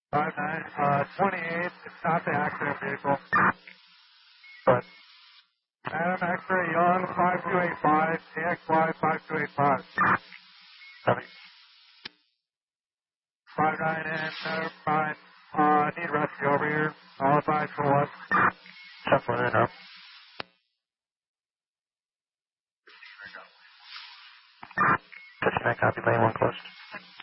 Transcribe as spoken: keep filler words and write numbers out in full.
five nine, uh, twenty-eight, it's not the accident vehicle. But Adam X-ray Young, five two eight five, A X Y five two eight five. Copy. five nine in, never mind. Uh, need rescue over here. All five for what? Step one in up. Touch that copy, lane one close.